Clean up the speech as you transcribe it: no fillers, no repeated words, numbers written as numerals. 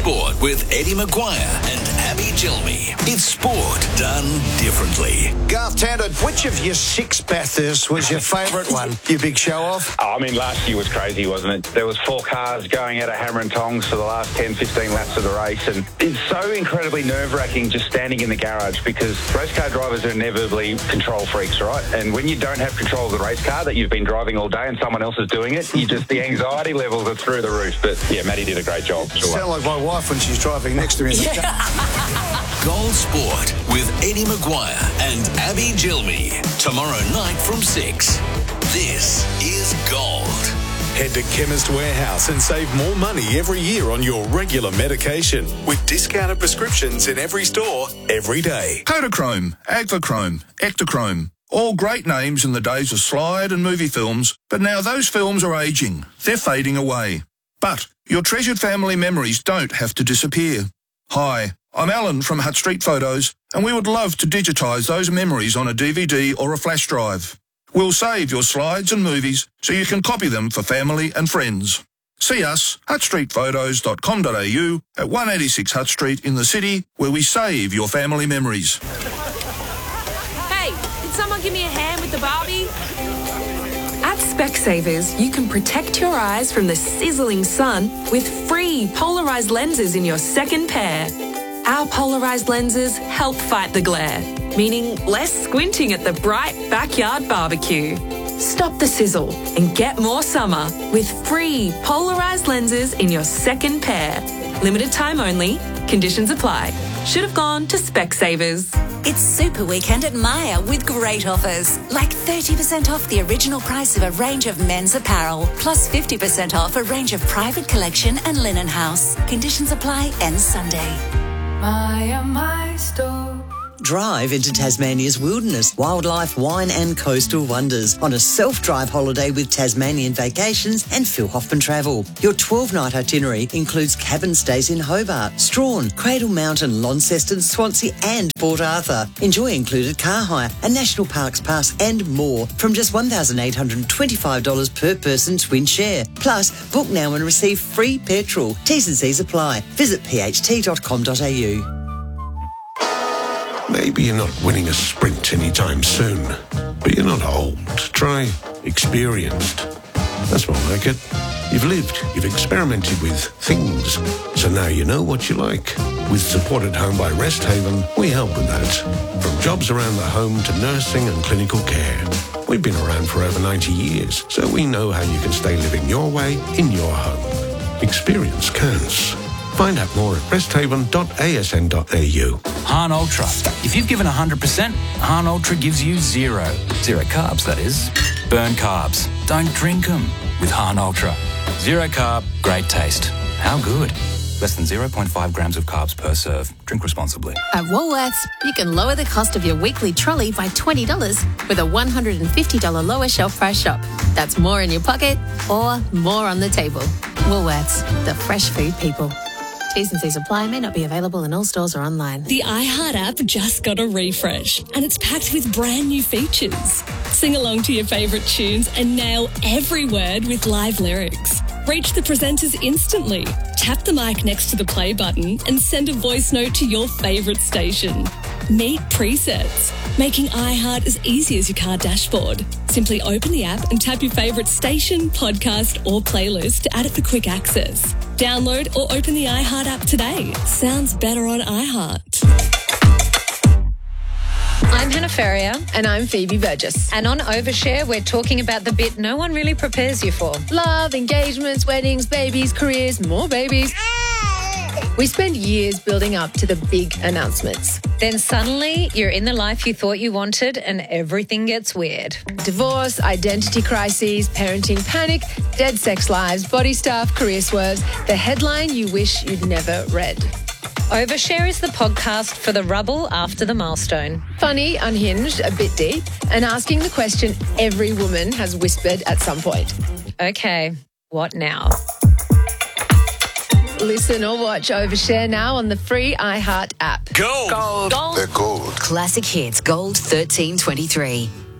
Sport with Eddie Maguire and Abby Gilmy. It's sport done differently. Garth Tander, which of your 6 Bathursts was your favourite one? You big show-off? Oh, I mean, last year was crazy, wasn't it? There was 4 cars going out of Hammer and Tongs for the last 10, 15 laps of the race, and it's so incredibly nerve-wracking just standing in the garage because race car drivers are inevitably control freaks, right? And when you don't have control of the race car that you've been driving all day and someone else is doing it, the anxiety levels are through the roof. But yeah, Maddie did a great job. Sure. Sound like my wife when she's driving next to me in the car. Gold Sport with Eddie Maguire and Abby Gilmy. Tomorrow night from 6. This is Gold. Head to Chemist Warehouse and save more money every year on your regular medication with discounted prescriptions in every store every day. Kodachrome, Agvachrome, Ectochrome. All great names in the days of slide and movie films, but now those films are ageing. They're fading away. But your treasured family memories don't have to disappear. Hi, I'm Alan from Hutt Street Photos, and we would love to digitise those memories on a DVD or a flash drive. We'll save your slides and movies so you can copy them for family and friends. See us, huttstreetphotos.com.au at 186 Hutt Street in the city, where we save your family memories. Hey, can someone give me a hand with the Barbie? At Specsavers, you can protect your eyes from the sizzling sun with free polarised lenses in your second pair. Our polarised lenses help fight the glare, meaning less squinting at the bright backyard barbecue. Stop the sizzle and get more summer with free polarised lenses in your second pair. Limited time only. Conditions apply. Should have gone to Specsavers. It's Super Weekend at Myer with great offers, like 30% off the original price of a range of men's apparel, plus 50% off a range of private collection and linen house. Conditions apply, ends Sunday. Myer, my store. Drive into Tasmania's wilderness, wildlife, wine and coastal wonders on a self-drive holiday with Tasmanian Vacations and Phil Hoffman Travel. Your 12-night itinerary includes cabin stays in Hobart, Strahan, Cradle Mountain, Launceston, Swansea and Port Arthur. Enjoy included car hire, a National Parks Pass and more from just $1,825 per person twin share. Plus, book now and receive free petrol. T's and C's apply. Visit pht.com.au. Maybe you're not winning a sprint anytime soon, but you're not old. Try experienced. That's more like it. You've lived, you've experimented with things, so now you know what you like. With Support at Home by Rest Haven, we help with that. From jobs around the home to nursing and clinical care. We've been around for over 90 years, so we know how you can stay living your way in your home. Experience counts. Find out more at resthaven.asn.au. Hahn Ultra. If you've given 100%, Hahn Ultra gives you 0. 0 carbs, that is. Burn carbs. Don't drink them with Hahn Ultra. 0 carb, great taste. How good? Less than 0.5 grams of carbs per serve. Drink responsibly. At Woolworths, you can lower the cost of your weekly trolley by $20 with a $150 lower shelf price shop. That's more in your pocket or more on the table. Woolworths, the fresh food people. T's and C's apply, may not be available in all stores or online. The iHeart app just got a refresh and it's packed with brand new features. Sing along to your favourite tunes and nail every word with live lyrics. Reach the presenters instantly. Tap the mic next to the play button and send a voice note to your favourite station. Meet presets, making iHeart as easy as your car dashboard. Simply open the app and tap your favourite station, podcast or playlist to add it for quick access. Download or open the iHeart app today. Sounds better on iHeart. I'm Hannah Ferrier. And I'm Phoebe Burgess. And on Overshare, we're talking about the bit no one really prepares you for. Love, engagements, weddings, babies, careers, more babies. We spend years building up to the big announcements. Then suddenly, you're in the life you thought you wanted and everything gets weird. Divorce, identity crises, parenting panic, dead sex lives, body stuff, career swerves. The headline you wish you'd never read. Overshare is the podcast for the rubble after the milestone. Funny, unhinged, a bit deep, and asking the question every woman has whispered at some point. Okay, what now? Listen or watch Overshare now on the free iHeart app. Gold. Gold. They're gold. Classic hits, Gold 1323.